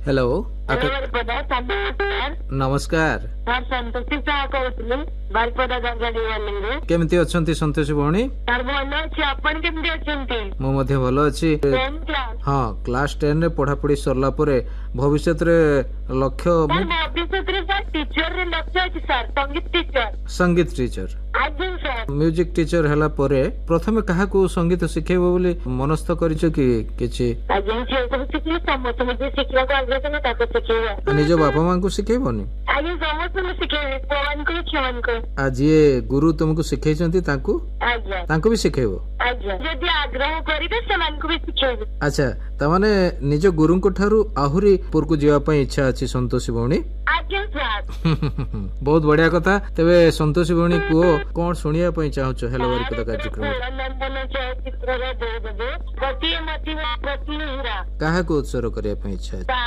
hello नमस्कार sir Santoshi Saha कहूँ बारिपदा गंगाड़ी केमती अच्छी संतोषी भौणी सर भल अच्छी आपण केमती अच्छी मु मध्य भल अच्छी हाँ क्लास 10 रे पढ़ापढ़ी सरला परे भविष्य रे लक्ष्य भविष्य सर टीचर रे लक्ष्य अछि सर संगीत टीचर आज्ञा सर म्यूजिक टीचर हला परे प्रथमे काहा को संगीत सिखेबो बोली मनस्थ करिसो कि किछि आज्ञा से सब सिखले समस्त मुझे सिखला को आग्रह करना ताको सिखेबा निज बापा मां को सिखेबोनी आज्ञा समस्त में सिखेबे पवन को छवन को आज ये गुरु तुमको सिखेइछंती तांको आज्ञा तांको भी सिखेबो आज्ञा यदि आग्रह करिबे समान को भी सिखेबे अच्छा तमाने निज गुरु को ठारू आहुरी पुर को जीवा पई इच्छा अछि संतोषी भौणी आज्ञा सर बहुत बढ़िया कथा तेबे संतोषी भौणी को कोन सुनिया पई चाहछो हेलो बारिपदा कार्यक्रम नंदन चलचित्र रे दे देबे गति मति प्रति हीरा काहा को उत्सर्ग करिया पई इच्छा